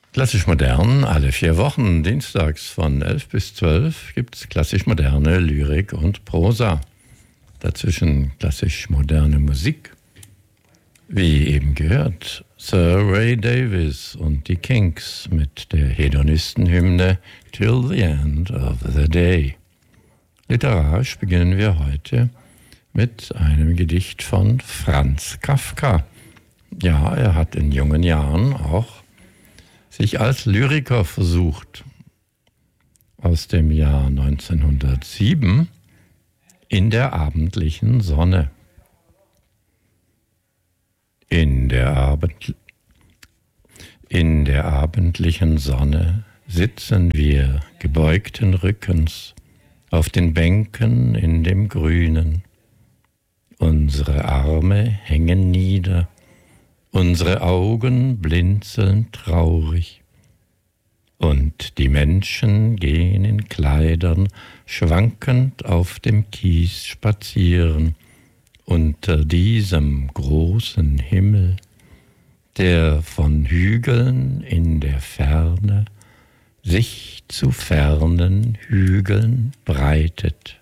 Klassisch modern, alle 4 Wochen, dienstags von 11 bis 12 gibt es klassisch moderne Lyrik und Prosa. Dazwischen klassisch moderne Musik. Wie eben gehört, Sir Ray Davies und die Kinks mit der Hedonistenhymne Till the End of the Day. Literarisch beginnen wir heute mit einem Gedicht von Franz Kafka. Ja, er hat in jungen Jahren auch sich als Lyriker versucht. Aus dem Jahr 1907 in der abendlichen Sonne. In der abendlichen Sonne sitzen wir gebeugten Rückens auf den Bänken in dem Grünen. Unsere Arme hängen nieder, unsere Augen blinzeln traurig. Und die Menschen gehen in Kleidern schwankend auf dem Kies spazieren, unter diesem großen Himmel, der von Hügeln in der Ferne sich zu fernen Hügeln breitet.